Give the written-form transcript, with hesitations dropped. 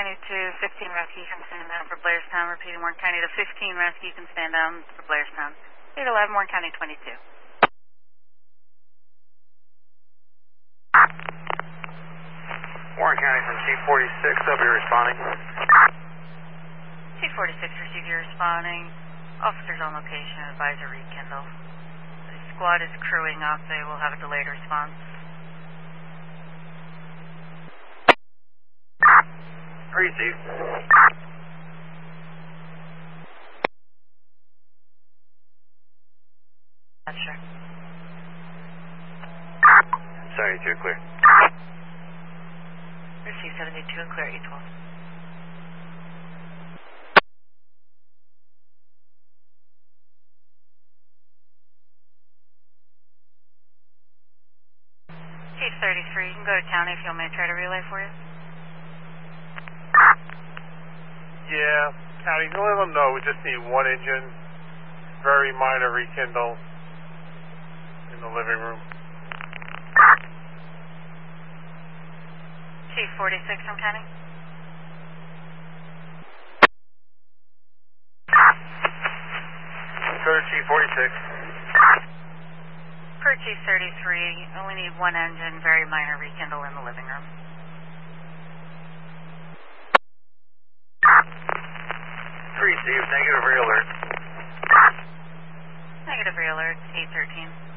County to 15 rescue, you can stand down for Blairstown. Repeating, Warren County to 15 rescue, you can stand down for Blairstown. 811, Warren County 22. Warren County from Chief 46, I'll be responding. Chief 46, receive your responding. Officers on location, advisor rekindle. The squad is crewing up, they will have a delayed response. Receive. Sure. Sorry, you're clear. Receive 72 and clear 812. Chief 33, you can go to county if you want me to try to relay for you. Yeah, County, you let them know we just need one engine, very minor rekindle in the living room. Chief 46 from county. Go to Chief 46. Per Chief 33, only need one engine, very minor rekindle in the living room. Receive, negative realert. Negative realert, 813.